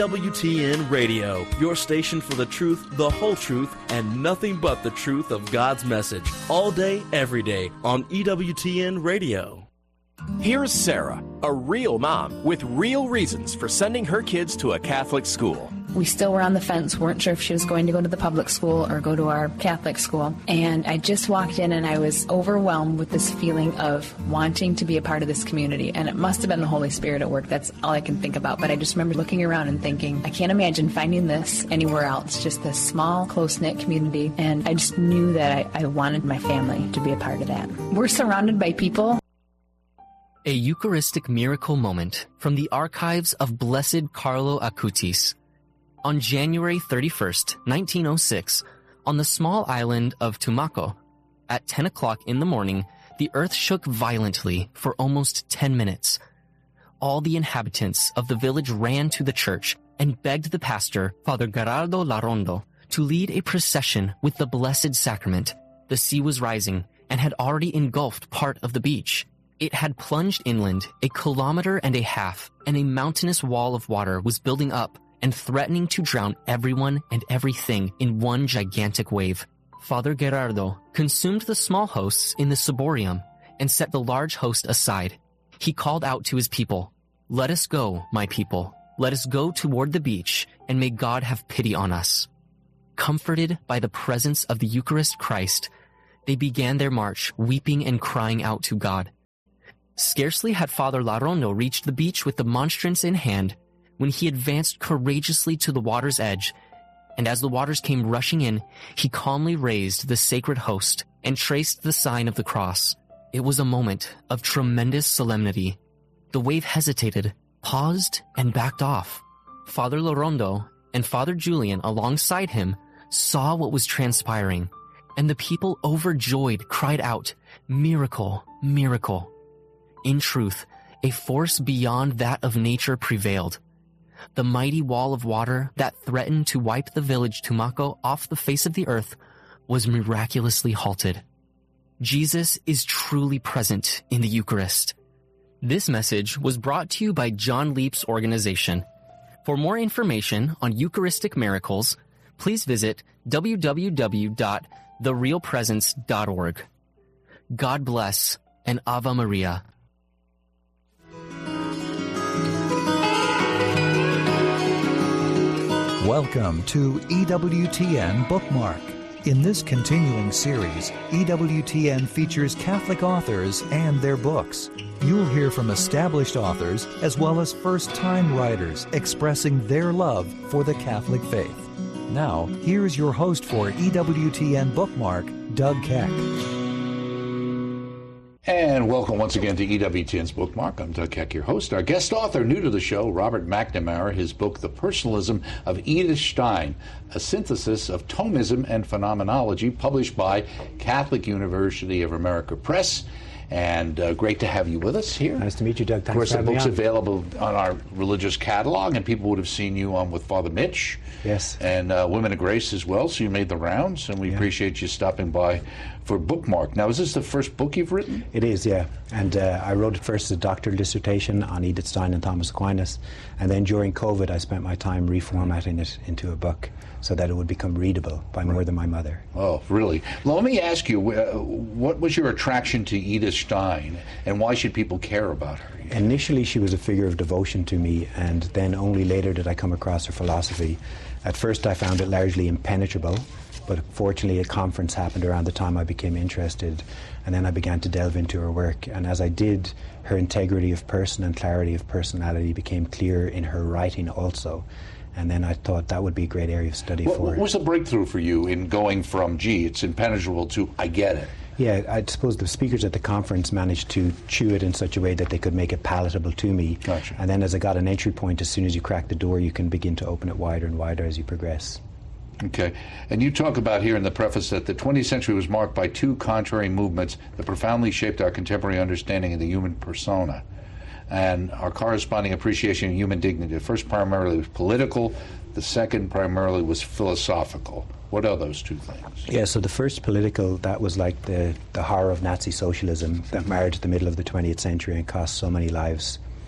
EWTN Radio, your station for the truth, the whole truth, and nothing but the truth of God's message. All day, every day on EWTN Radio. Here's Sarah, a real mom with real reasons for sending her kids to a Catholic school. We still were on the fence, weren't sure if she was going to go to the public school or go to our Catholic school. And I just walked in and I was overwhelmed with this feeling of wanting to be a part of this community. And it must have been the Holy Spirit at work. That's all I can think about. But I just remember looking around and thinking, I can't imagine finding this anywhere else. Just this small, close-knit community. And I just knew that I wanted my family to be a part of that. We're surrounded by people. A Eucharistic miracle moment from the archives of Blessed Carlo Acutis. On January 31st, 1906, on the small island of Tumaco, at 10 o'clock in the morning, the earth shook violently for almost 10 minutes. All the inhabitants of the village ran to the church and begged the pastor, Father Gerardo Larondo, to lead a procession with the Blessed Sacrament. The sea was rising and had already engulfed part of the beach. It had plunged inland 1.5 kilometers, and a mountainous wall of water was building up and threatening to drown everyone and everything in one gigantic wave. Father Gerardo consumed the small hosts in the ciborium and set the large host aside. He called out to his people, "Let us go, my people. Let us go toward the beach, and may God have pity on us." Comforted by the presence of the Eucharist Christ, they began their march, weeping and crying out to God. Scarcely had Father Larondo reached the beach with the monstrance in hand when he advanced courageously to the water's edge, and as the waters came rushing in, he calmly raised the sacred host and traced the sign of the cross. It was a moment of tremendous solemnity. The wave hesitated, paused, and backed off. Father Larondo and Father Julian alongside him saw what was transpiring, and the people overjoyed cried out, "Miracle, miracle." In truth, a force beyond that of nature prevailed. The mighty wall of water that threatened to wipe the village Tumaco off the face of the earth was miraculously halted. Jesus is truly present in the Eucharist. This message was brought to you by John Leap's organization. For more information on Eucharistic miracles, please visit www.therealpresence.org. God bless and Ave Maria. Welcome to EWTN Bookmark. In this continuing series, EWTN features Catholic authors and their books. You'll hear from established authors as well as first-time writers expressing their love for the Catholic faith. Now, here's your host for EWTN Bookmark, Doug Keck. And welcome once again to EWTN's Bookmark. I'm Doug Keck, your host. Our guest author, new to the show, Robert McNamara, his book, The Personalism of Edith Stein, a synthesis of Thomism and Phenomenology, published by Catholic University of America Press. And great to have you with us here. Nice to meet you, Doug. Thanks of course, for the having book's me on. available on our religious catalog, and people would have seen you on with Father Mitch. Yes. And Women of Grace as well, so you made the rounds, and we appreciate you stopping by for Bookmark. Now, is this the first book you've written? It is, yeah. And I wrote it first as a doctoral dissertation on Edith Stein and Thomas Aquinas, and then during COVID I spent my time reformatting it into a book so that it would become readable by more than my mother. Oh, really? Well, let me ask you, what was your attraction to Edith Stein, and why should people care about her? Initially, she was a figure of devotion to me, and then only later did I come across her philosophy. At first, I found it largely impenetrable, but fortunately, a conference happened around the time I became interested, and then I began to delve into her work. And as I did, her integrity of person and clarity of personality became clear in her writing also. And then I thought that would be a great area of study for What it. was the breakthrough for you in going from, gee, it's impenetrable to, I get it? Yeah, I suppose the speakers at the conference managed to chew it in such a way that they could make it palatable to me. Gotcha. And then as I got an entry point, as soon as you crack the door, you can begin to open it wider and wider as you progress. Okay. And you talk about here in the preface that the 20th century was marked by two contrary movements that profoundly shaped our contemporary understanding of the human persona and our corresponding appreciation of human dignity. The first primarily was political, the second primarily was philosophical. What are those two things? Yeah, so the first political, that was like the horror of Nazi socialism that marred the middle of the 20th century and cost so many lives.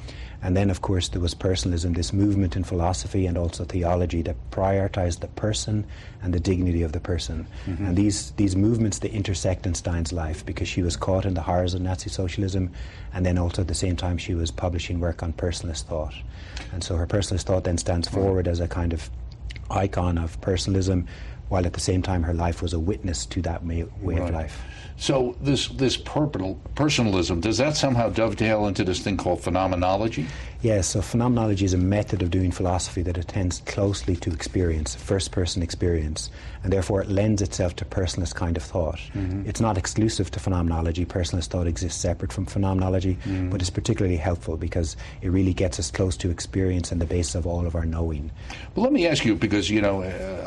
And then, of course, there was personalism, this movement in philosophy and also theology that prioritized the person and the dignity of the person. And these movements, they intersect in Stein's life because she was caught in the horrors of Nazi socialism, and then also at the same time she was publishing work on personalist thought. And so her personalist thought then stands forward as a kind of icon of personalism, while at the same time her life was a witness to that way of life. So this personalism, does that somehow dovetail into this thing called phenomenology? Yes, so phenomenology is a method of doing philosophy that attends closely to experience, first-person experience, and therefore it lends itself to personalist kind of thought. It's not exclusive to phenomenology. Personalist thought exists separate from phenomenology, but it's particularly helpful because it really gets us close to experience and the basis of all of our knowing. Well, let me ask you, because, you know,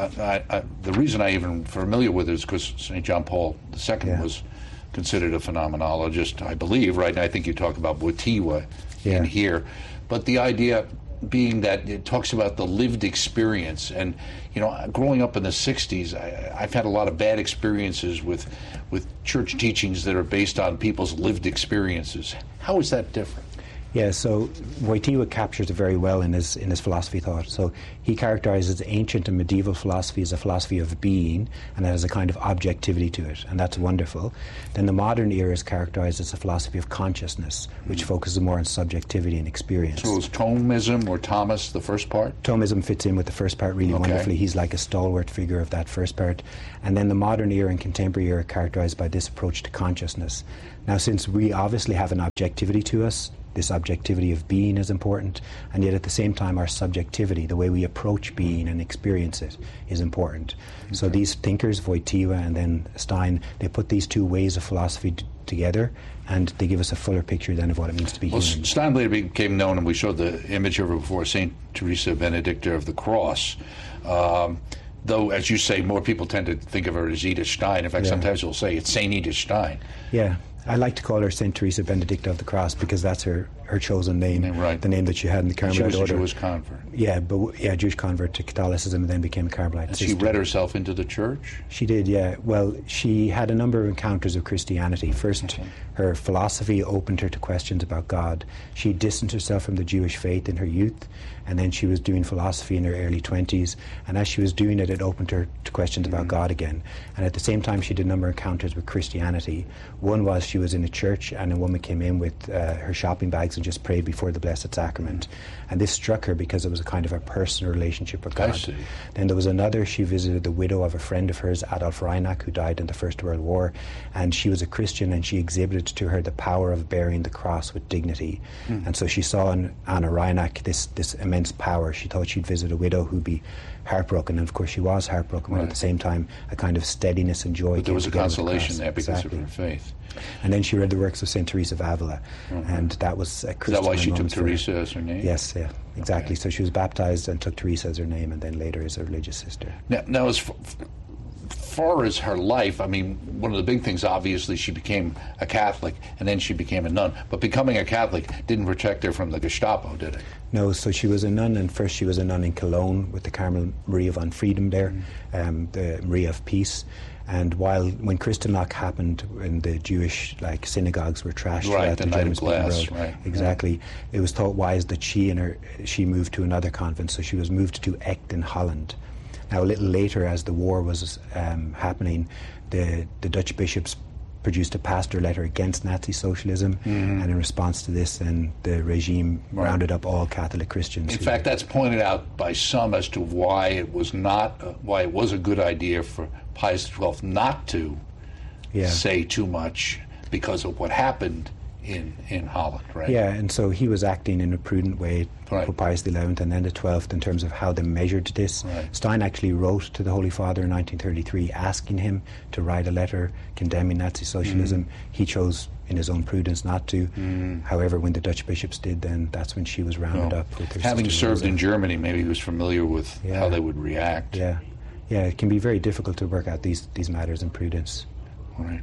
the reason I even familiar with it is because St. John Paul II was considered a phenomenologist, I believe, right? And I think you talk about Wojtyła in here. But the idea being that it talks about the lived experience. And, you know, growing up in the 60s, I've had a lot of bad experiences with church teachings that are based on people's lived experiences. How is that different? Yeah, so Wojtyła captures it very well in his philosophy thought. So he characterizes ancient and medieval philosophy as a philosophy of being, and it has a kind of objectivity to it, and that's wonderful. Then the modern era is characterized as a philosophy of consciousness, which focuses more on subjectivity and experience. So is Thomism or Thomas the first part? Thomism fits in with the first part really wonderfully. He's like a stalwart figure of that first part. And then the modern era and contemporary era are characterized by this approach to consciousness. Now, since we obviously have an objectivity to us, this objectivity of being is important, and yet at the same time our subjectivity, the way we approach being and experience it, is important. So these thinkers, Wojtyła and then Stein, they put these two ways of philosophy together, and they give us a fuller picture then of what it means to be human. Stein later became known, and we showed the image of her before, St. Teresa Benedicta of the Cross. Though, as you say, more people tend to think of her as Edith Stein. In fact, sometimes we'll say it's St. Edith Stein. Yeah. I like to call her St. Teresa Benedicta of the Cross because that's her chosen name, the name that she had in the Carmelite order. She was a Jewish convert. Yeah, Jewish convert to Catholicism and then became a Carmelite sister. She read herself into the church? She did, yeah. Well, she had a number of encounters with Christianity. First, her philosophy opened her to questions about God. She distanced herself from the Jewish faith in her youth, and then she was doing philosophy in her early 20s, and as she was doing it, it opened her to questions about God again. And at the same time, she did a number of encounters with Christianity. One was she was in a church, and a woman came in with her shopping bags and just prayed before the Blessed Sacrament. And this struck her because it was a kind of a personal relationship with God. I see. Then there was another, she visited the widow of a friend of hers, Adolf Reinach, who died in the First World War, and she was a Christian, and she exhibited to her the power of bearing the cross with dignity. And so she saw in Anna Reinach this immense power. She thought she'd visit a widow who'd be heartbroken, and of course she was heartbroken, but at the same time a kind of steadiness and joy. But there was a consolation there because exactly. of her faith. And then she read the works of St. Teresa of Avila, and that was a Christian. Is that why she took Teresa as her name? Yes, yeah, exactly. So she was baptized and took Teresa as her name, and then later as a religious sister. Now as far as her life, I mean, one of the big things, obviously, she became a Catholic, and then she became a nun. But becoming a Catholic didn't protect her from the Gestapo, did it? No, so she was a nun, and first she was a nun in Cologne with the Carmel Maria von Freedom there, the Maria of Peace. And when Kristallnacht happened, when the Jewish synagogues were trashed throughout the German-speaking world, exactly, it was thought wise that she moved to another convent. So she was moved to Echt in Holland. Now, a little later, as the war was happening, the Dutch bishops produced a pastor letter against Nazi socialism, and in response to this, then the regime rounded up all Catholic Christians. In fact, that's pointed out by some as to why it was why it was a good idea for Pius XII not to say too much because of what happened in Holland, right? Yeah, and so he was acting in a prudent way for Pius XI and then the XII in terms of how they measured this. Stein actually wrote to the Holy Father in 1933 asking him to write a letter condemning Nazi socialism. He chose in his own prudence not to. However, when the Dutch bishops did, then that's when she was rounded up with her Having served in Germany, maybe he was familiar with how they would react. Yeah, it can be very difficult to work out these matters in prudence. Right.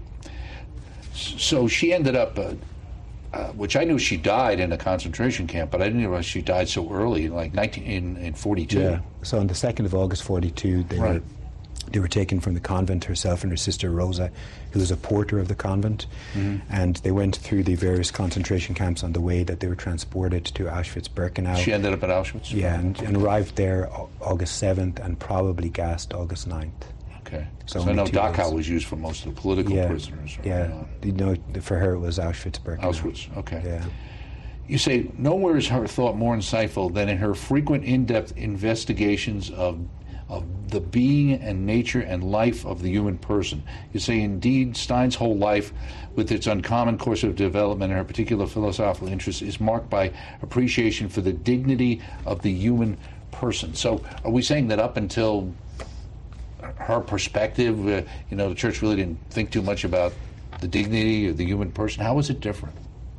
So she ended up... which I knew she died in a concentration camp, but I didn't realize she died so early, like in 42. Yeah. So on the 2nd of August 42, they were They were taken from the convent, herself and her sister Rosa, who was a porter of the convent, and they went through the various concentration camps on the way that they were transported to Auschwitz-Birkenau. She ended up at Auschwitz? Yeah, and arrived there August 7th and probably gassed August 9th. Okay. So I know Dachau was used for most of the political prisoners. For her it was Auschwitz-Birkenau. Auschwitz, okay. Yeah. You say, nowhere is her thought more insightful than in her frequent in-depth investigations of the being and nature and life of the human person. You say, indeed, Stein's whole life, with its uncommon course of development and her particular philosophical interest, is marked by appreciation for the dignity of the human person. So are we saying that up until her perspective, the church really didn't think too much about the dignity of the human person? How is it different?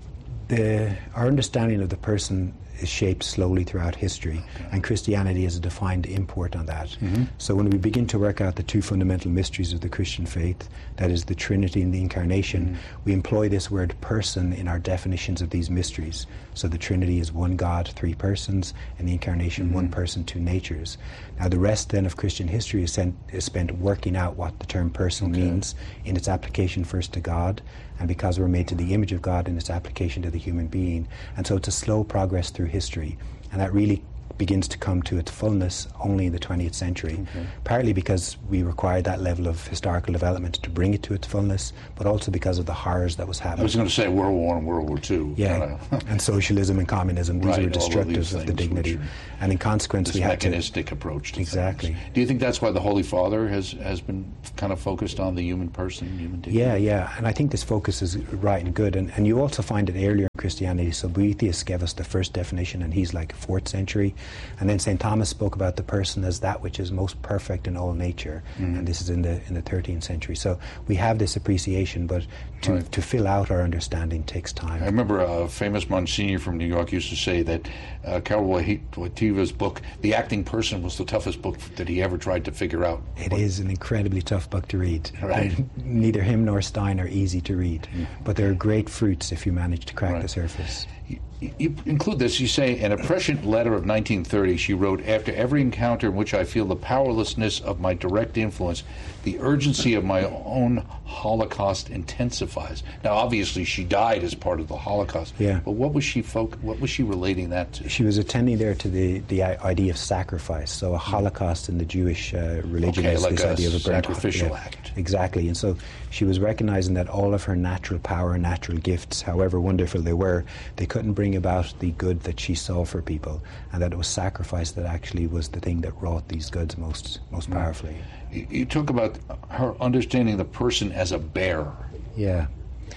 Our understanding of the person is shaped slowly throughout history, and Christianity has a defined import on that. So when we begin to work out the two fundamental mysteries of the Christian faith, that is the Trinity and the Incarnation, we employ this word person in our definitions of these mysteries. So the Trinity is one God, three persons, and the Incarnation, one person, two natures. Now the rest then of Christian history is spent working out what the term person means in its application first to God, and because we're made to the image of God, in its application to the human being. And so it's a slow progress through history, and that really begins to come to its fullness only in the 20th century, partly because we required that level of historical development to bring it to its fullness, but also because of the horrors that was happening. I was going to say World War I and World War II. Yeah, and socialism and communism, these were destructive of the dignity. And in consequence, we had mechanistic approach to exactly. things. Do you think that's why the Holy Father has been kind of focused on the human person, human dignity? Yeah, and I think this focus is right and good. And you also find it earlier in Christianity. So Boethius gave us the first definition, and he's like 4th century. And then St. Thomas spoke about the person as that which is most perfect in all nature, and this is in the 13th century. So we have this appreciation, but to fill out our understanding takes time. I remember a famous Monsignor from New York used to say that Karol Wojtyła's book, The Acting Person, was the toughest book that he ever tried to figure out. It is an incredibly tough book to read. Right. Neither him nor Stein are easy to read, but there are great fruits if you manage to crack the surface. You include this, you say, in a prescient letter of 1930, she wrote, after every encounter in which I feel the powerlessness of my direct influence, the urgency of my own Holocaust intensifies. Now, obviously, she died as part of the Holocaust. Yeah. But what was she relating that to? She was attending there to the idea of sacrifice. So a Holocaust in the Jewish religion is like this idea of a burnt sacrificial act. Exactly. And so she was recognizing that all of her natural power and natural gifts, however wonderful they were, they couldn't bring about the good that she saw for people, and that it was sacrifice that actually was the thing that wrought these goods most powerfully. You talk about her understanding the person as a bearer. Yeah.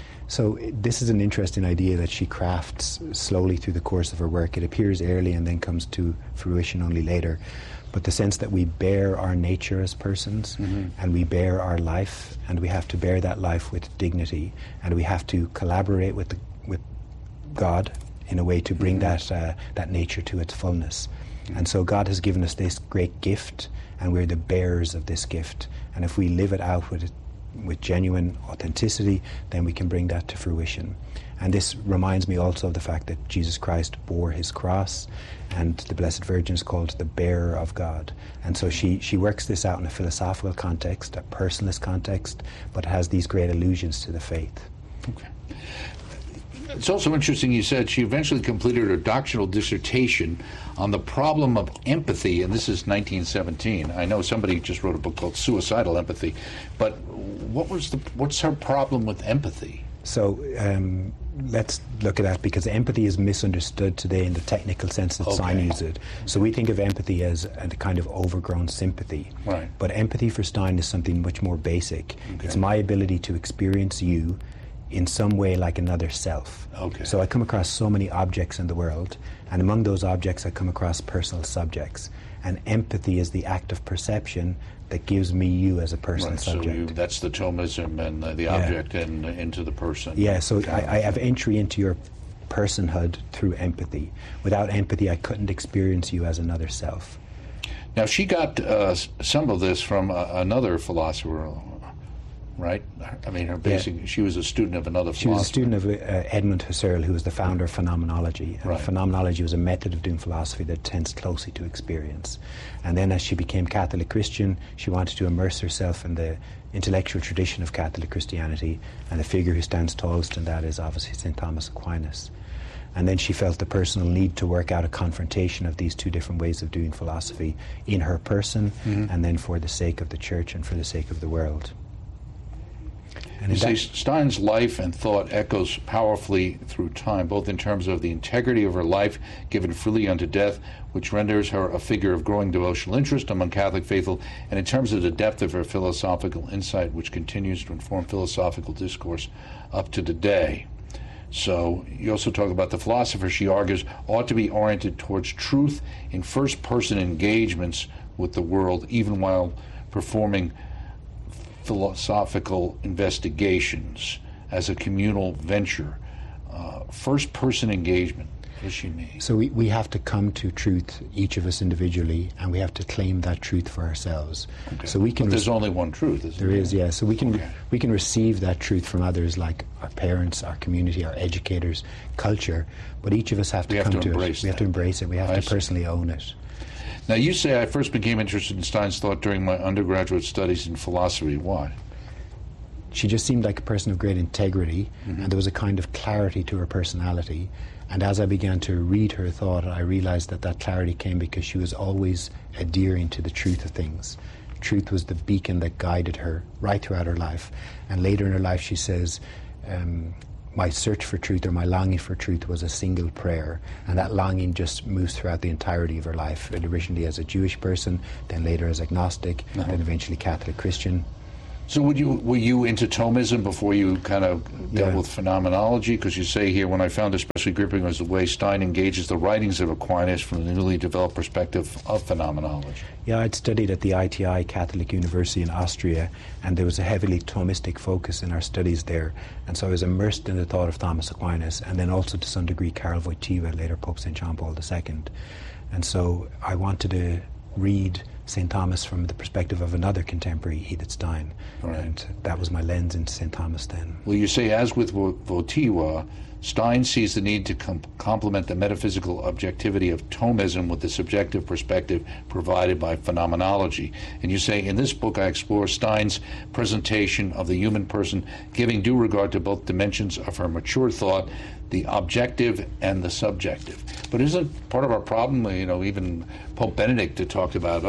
So this is an interesting idea that she crafts slowly through the course of her work. It appears early and then comes to fruition only later. But the sense that we bear our nature as persons, and we bear our life, and we have to bear that life with dignity, and we have to collaborate with God in a way to bring that nature to its fullness. And so God has given us this great gift, and we're the bearers of this gift. And if we live it out with genuine authenticity, then we can bring that to fruition. And this reminds me also of the fact that Jesus Christ bore his cross, and the Blessed Virgin is called the bearer of God. And so she works this out in a philosophical context, a personalist context, but has these great allusions to the faith. Okay. It's also interesting, you said she eventually completed her doctoral dissertation on the problem of empathy, and this is 1917. I know somebody just wrote a book called Suicidal Empathy, but what's her problem with empathy? So let's look at that, because empathy is misunderstood today in the technical sense that Stein used it. So we think of empathy as a kind of overgrown sympathy. Right. But empathy for Stein is something much more basic. Okay. It's my ability to experience you in some way like another self. Okay. So I come across so many objects in the world, and among those objects I come across personal subjects. And empathy is the act of perception that gives me you as a personal subject. So that's the Thomism and the object and into the person. Yeah, so I have entry into your personhood through empathy. Without empathy, I couldn't experience you as another self. Now, she got some of this from another philosopher, right? I mean, her basic, she was a student of another philosopher. She was a student of Edmund Husserl, who was the founder of phenomenology. And Right. phenomenology was a method of doing philosophy that tends closely to experience. And then as she became Catholic Christian, she wanted to immerse herself in the intellectual tradition of Catholic Christianity, and the figure who stands tallest in that is obviously St. Thomas Aquinas. And then she felt the personal need to work out a confrontation of these two different ways of doing philosophy in her person, and then for the sake of the Church and for the sake of the world. And You see, Stein's life and thought echoes powerfully through time, both in terms of the integrity of her life given freely unto death, which renders her a figure of growing devotional interest among Catholic faithful, and in terms of the depth of her philosophical insight, which continues to inform philosophical discourse up to today. So you also talk about the philosopher, she argues, ought to be oriented towards truth in first-person engagements with the world, even while performing philosophical investigations as a communal venture. First-person engagement, what does she mean? So we have to come to truth, each of us individually, and we have to claim that truth for ourselves. Okay. So we can. But there's only one truth, isn't there? There is, yeah. So we can receive that truth from others, like our parents, our community, our educators, culture. But each of us have to We have come to to embrace it. We have to that. embrace it. We have I to see. personally own it. Now, you say I first became interested in Stein's thought during my undergraduate studies in philosophy. Why? She just seemed like a person of great integrity, and there was a kind of clarity to her personality. And as I began to read her thought, I realized that that clarity came because she was always adhering to the truth of things. Truth was the beacon that guided her right throughout her life. And later in her life, she says, my search for truth, or my longing for truth, was a single prayer. And that longing just moves throughout the entirety of her life, originally as a Jewish person, then later as agnostic, then eventually Catholic Christian. So were you into Thomism before you kind of dealt with phenomenology? Because you say here, when I found especially gripping was the way Stein engages the writings of Aquinas from the newly developed perspective of phenomenology. Yeah, I'd studied at the ITI Catholic University in Austria, and there was a heavily Thomistic focus in our studies there. And so I was immersed in the thought of Thomas Aquinas, and then also to some degree Karl Wojtyła, later Pope St. John Paul II. And so I wanted to read St. Thomas from the perspective of another contemporary, Edith Stein. Right. And that was my lens into St. Thomas then. Well, you say, as with Wojtyła, Stein sees the need to complement the metaphysical objectivity of Thomism with the subjective perspective provided by phenomenology. And you say, in this book I explore Stein's presentation of the human person, giving due regard to both dimensions of her mature thought, the objective and the subjective. But isn't part of our problem, even Pope Benedict had talked about,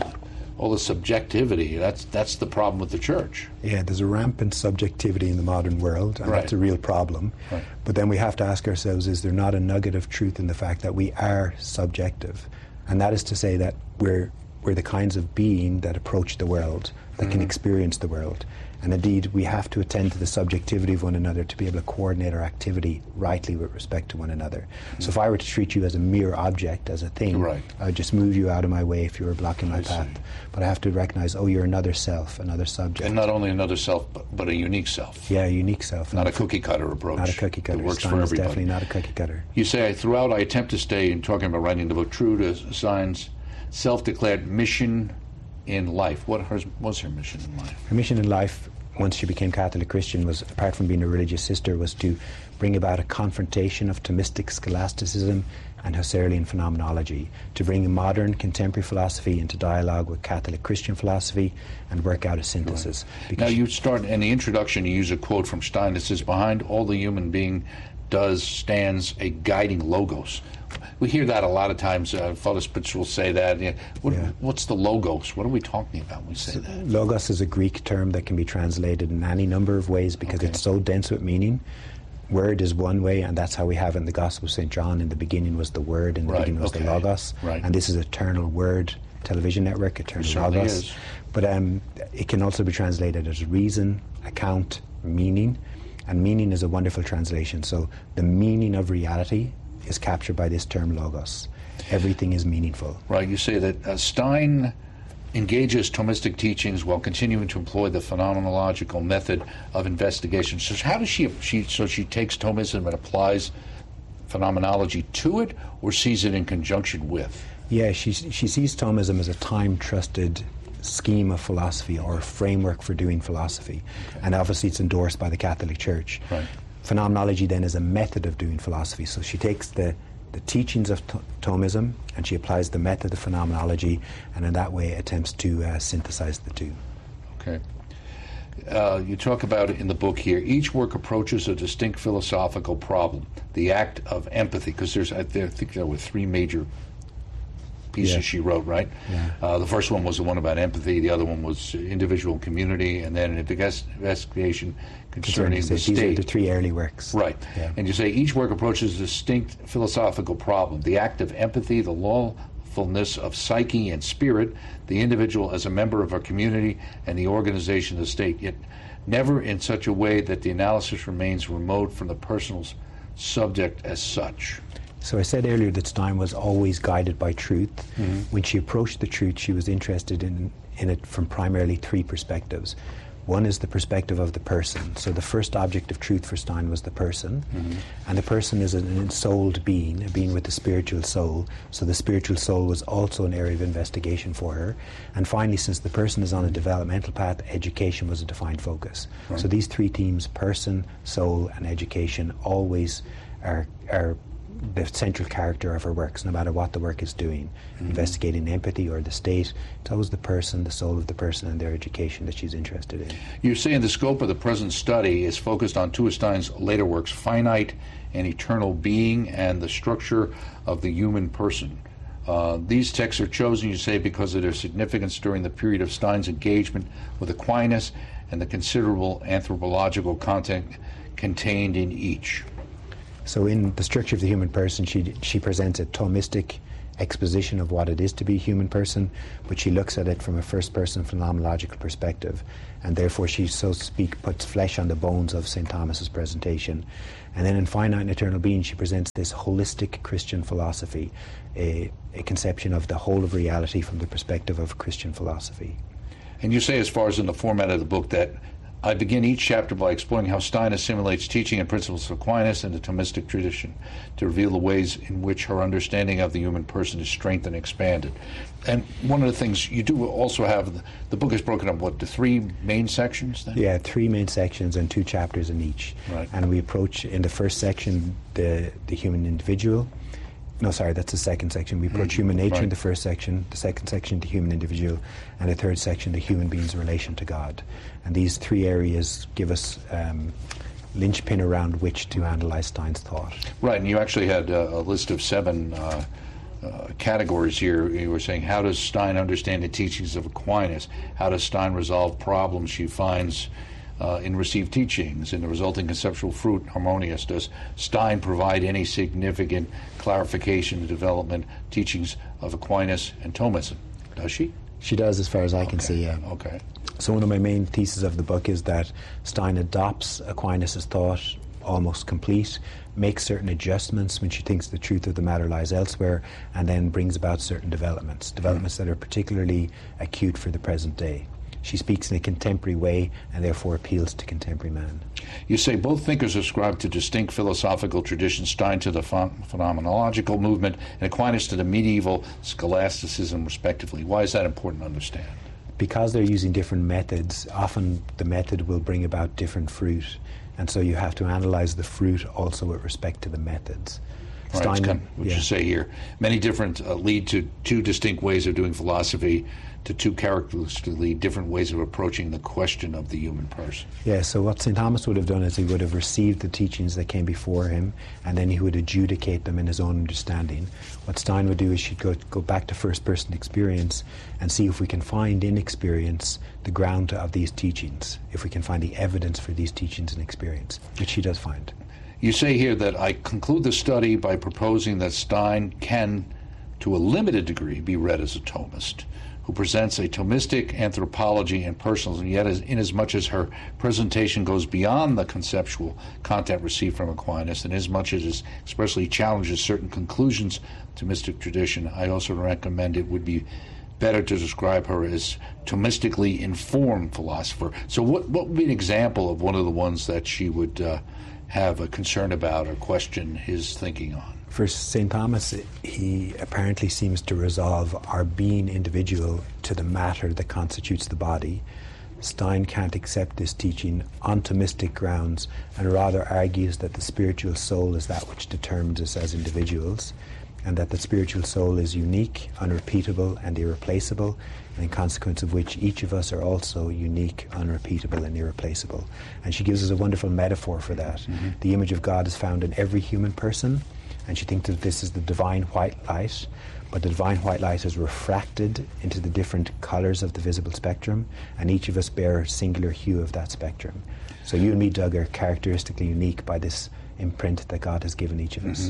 all the subjectivity, that's the problem with the Church. Yeah, there's a rampant subjectivity in the modern world, and that's a real problem. Right. But then we have to ask ourselves, is there not a nugget of truth in the fact that we are subjective? And that is to say that we're the kinds of being that approach the world, that can experience the world. And indeed, we have to attend to the subjectivity of one another to be able to coordinate our activity rightly with respect to one another. So if I were to treat you as a mere object, as a thing, I would just move you out of my way if you were blocking my path. But I have to recognize, you're another self, another subject. And not only another self, but a unique self. Yeah, a unique self. Not a cookie-cutter approach. Not a cookie-cutter. That works Stein for is everybody. definitely not a cookie-cutter. You say, throughout I attempt to stay, in talking about writing the book, true to Stein's self-declared mission in life. What was her mission in life? Her mission in life, once she became Catholic Christian, was, apart from being a religious sister, was to bring about a confrontation of Thomistic scholasticism and Husserlian phenomenology, to bring modern contemporary philosophy into dialogue with Catholic Christian philosophy and work out a synthesis. Now you start, in the introduction, you use a quote from Stein that says, behind all the human being stands a guiding logos. We hear that a lot of times. Father Spitz will say that. What's the logos? What are we talking about when we say that? Logos is a Greek term that can be translated in any number of ways because it's so dense with meaning. Word is one way, and that's how we have it in the Gospel of St. John. In the beginning was the Word, in the beginning was the Logos. Right. And this is Eternal Word television network, Eternal Logos. Is. But it can also be translated as reason, account, meaning. And meaning is a wonderful translation. So the meaning of reality is captured by this term Logos. Everything is meaningful. Right. You say that Stein engages Thomistic teachings while continuing to employ the phenomenological method of investigation. So how does she takes Thomism and applies phenomenology to it, or sees it in conjunction with? Yeah, she sees Thomism as a time-trusted scheme of philosophy or framework for doing philosophy. Okay. And obviously it's endorsed by the Catholic Church. Right. Phenomenology then is a method of doing philosophy. So she takes the teachings of Thomism and she applies the method of phenomenology, and in that way attempts to synthesize the two. Okay. You talk about it in the book here. Each work approaches a distinct philosophical problem, the act of empathy, because I think there were three major pieces she wrote, right? Yeah. The first one was the one about empathy, the other one was individual community, and then an investigation concerning the state. These are the three early works. Right. Yeah. And you say each work approaches a distinct philosophical problem, the act of empathy, the lawfulness of psyche and spirit, the individual as a member of a community, and the organization of the state, yet never in such a way that the analysis remains remote from the personal subject as such. So I said earlier that Stein was always guided by truth. Mm-hmm. When she approached the truth, she was interested in it from primarily three perspectives. One is the perspective of the person. So the first object of truth for Stein was the person. Mm-hmm. And the person is an ensouled being, a being with a spiritual soul. So the spiritual soul was also an area of investigation for her. And finally, since the person is on a developmental path, education was a defined focus. Right. So these three themes, person, soul, and education, always are the central character of her works, no matter what the work is doing. Mm-hmm. Investigating empathy or the state, it's always the person, the soul of the person, and their education that she's interested in. You're saying the scope of the present study is focused on two of Stein's later works, finite and eternal being and the structure of the human person. These texts are chosen, you say, because of their significance during the period of Stein's engagement with Aquinas and the considerable anthropological content contained in each. So in The Structure of the Human Person, she presents a Thomistic exposition of what it is to be a human person, but she looks at it from a first-person phenomenological perspective, and therefore she, so to speak, puts flesh on the bones of St. Thomas's presentation. And then in Finite and Eternal Being, she presents this holistic Christian philosophy, a conception of the whole of reality from the perspective of Christian philosophy. And you say, as far as in the format of the book, that I begin each chapter by exploring how Stein assimilates teaching and principles of Aquinas and the Thomistic tradition to reveal the ways in which her understanding of the human person is strengthened and expanded. And one of the things you do also have, the book is broken up, what, to three main sections then? Yeah, three main sections and 2 chapters in each. Right. And we approach, in the first section, the human individual. No, sorry, that's the second section. We approach human nature in the first section, the second section, the human individual, and the third section, the human being's relation to God. And these three areas give us linchpin around which to analyze Stein's thought. Right, and you actually had a list of 7 categories here. You were saying, how does Stein understand the teachings of Aquinas? How does Stein resolve problems she finds in received teachings, in the resulting conceptual fruit harmonious? Does Stein provide any significant clarification and development teachings of Aquinas and Thomism? Does she? She does, as far as I can see, yeah. Okay. So one of my main theses of the book is that Stein adopts Aquinas' thought almost complete, makes certain adjustments when she thinks the truth of the matter lies elsewhere, and then brings about certain developments that are particularly acute for the present day. She speaks in a contemporary way and therefore appeals to contemporary man. You say both thinkers ascribe to distinct philosophical traditions, Stein to the phenomenological movement and Aquinas to the medieval scholasticism, respectively. Why is that important to understand? Because they're using different methods, often the method will bring about different fruit, and so you have to analyze the fruit also with respect to the methods. Right, Stein, kind of what you say here. Many different lead to 2 distinct ways of doing philosophy, to 2 characteristically different ways of approaching the question of the human person. Yeah, so what St. Thomas would have done is he would have received the teachings that came before him, and then he would adjudicate them in his own understanding. What Stein would do is she'd go back to first-person experience and see if we can find in experience the ground of these teachings, if we can find the evidence for these teachings in experience, which she does find. You say here that I conclude the study by proposing that Stein can, to a limited degree, be read as a Thomist, who presents a Thomistic anthropology and personalism, yet inasmuch as her presentation goes beyond the conceptual content received from Aquinas, and inasmuch as it expressly challenges certain conclusions to Thomistic tradition, I also recommend it would be better to describe her as Thomistically informed philosopher. So what would be an example of one of the ones that she would have a concern about or question his thinking on? For St. Thomas, he apparently seems to resolve our being individual to the matter that constitutes the body. Stein can't accept this teaching on Thomistic grounds and rather argues that the spiritual soul is that which determines us as individuals, and that the spiritual soul is unique, unrepeatable, and irreplaceable, and in consequence of which each of us are also unique, unrepeatable, and irreplaceable. And she gives us a wonderful metaphor for that. Mm-hmm. The image of God is found in every human person, and she thinks that this is the divine white light, but the divine white light is refracted into the different colours of the visible spectrum, and each of us bear a singular hue of that spectrum. So you and me, Doug, are characteristically unique by this imprint that God has given each of us.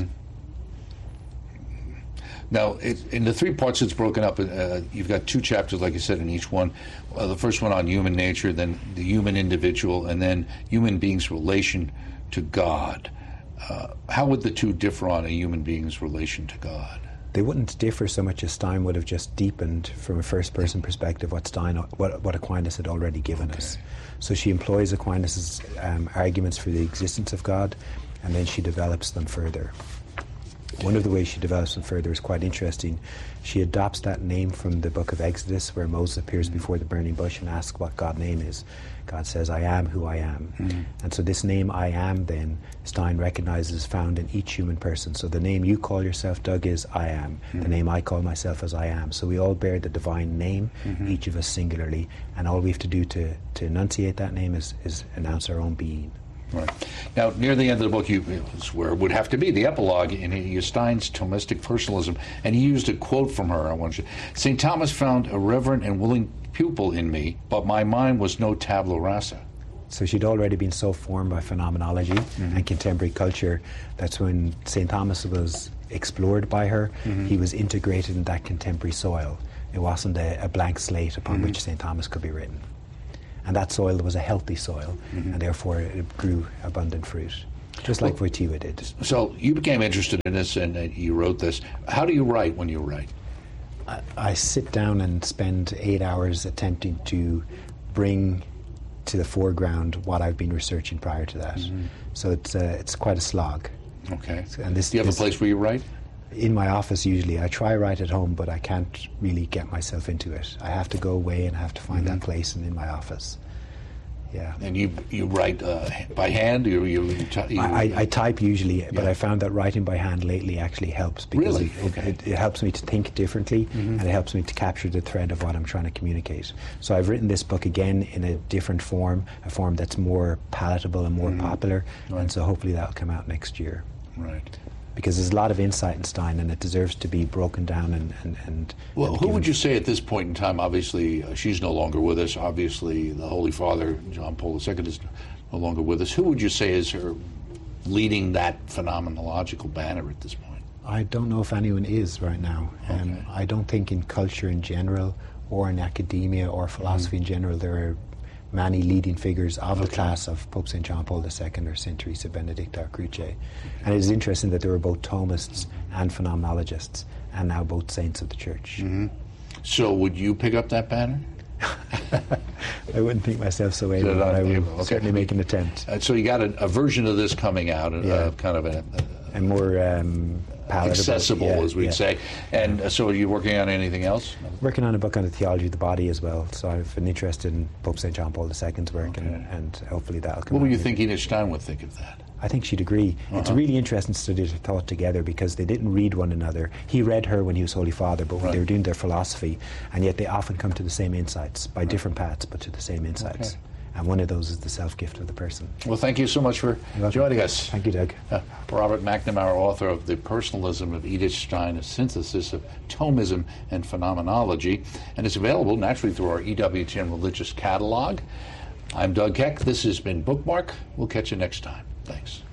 Now, in the 3 parts it's broken up, you've got 2 chapters, like you said, in each one. The first one on human nature, then the human individual, and then human beings' relation to God. How would the 2 differ on a human being's relation to God? They wouldn't differ so much as Stein would have just deepened from a first-person perspective what Aquinas had already given us. So she employs Aquinas' arguments for the existence of God, and then she develops them further. One of the ways she develops them further is quite interesting. She adopts that name from the book of Exodus, where Moses appears before the burning bush and asks what God's name is. God says, I am who I am. Mm-hmm. And so this name, I am, then, Stein recognizes is found in each human person. So the name you call yourself, Doug, is I am. Mm-hmm. The name I call myself is I am. So we all bear the divine name, each of us singularly, and all we have to do to enunciate that name is announce our own being. Right. Now, near the end of the book, is where it would have to be, the epilogue in Stein's Thomistic personalism, and he used a quote from her. I want you. St. Thomas found a reverent and willing pupil in me, but my mind was no tabula rasa. So she'd already been so formed by phenomenology and contemporary culture that when St. Thomas was explored by her, he was integrated in that contemporary soil. It wasn't a blank slate upon which St. Thomas could be written. And that soil was a healthy soil, and therefore it grew abundant fruit, just like Wojtyła did. So you became interested in this, and you wrote this. How do you write when you write? I sit down and spend 8 hours attempting to bring to the foreground what I've been researching prior to that. So it's quite a slog. Okay. And do you have a place where you write? In my office usually. I try write at home, but I can't really get myself into it. I have to go away and I have to find that place and in my office. Yeah. And you write by hand? I type usually, but I found that writing by hand lately actually helps because it helps me to think differently and it helps me to capture the thread of what I'm trying to communicate. So I've written this book again in a different form, a form that's more palatable and more popular, and so hopefully that'll come out next year. Right. Because there's a lot of insight in Stein, and it deserves to be broken down and well, who would you say at this point in time? Obviously, she's no longer with us. Obviously, the Holy Father, John Paul II, is no longer with us. Who would you say is her leading that phenomenological banner at this point? I don't know if anyone is right now. I don't think in culture in general, or in academia, or philosophy in general, there are many leading figures of the class of Pope St. John Paul II or St. Teresa Benedicta or Croce. And it is interesting that there were both Thomists and phenomenologists, and now both saints of the Church. So would you pick up that banner? I wouldn't think myself so able, but I will certainly make an attempt. So you got a version of this coming out, kind of a more palatable, accessible, as we'd say. And so are you working on anything else? Working on a book on the theology of the body as well. So I've been interested in Pope St. John Paul II's work, and hopefully that'll come out. What were you thinking that Stein would think of that? I think she'd agree. It's really interesting to study their thought together because they didn't read one another. He read her when he was Holy Father, but when they were doing their philosophy, and yet they often come to the same insights by different paths, but to the same insights. And one of those is the self-gift of the person. Well, thank you so much for joining us. Thank you, Doug. Robert McNamara, author of The Personalism of Edith Stein, a synthesis of Thomism and phenomenology, and it's available naturally through our EWTN Religious Catalog. I'm Doug Keck. This has been Bookmark. We'll catch you next time. Thanks.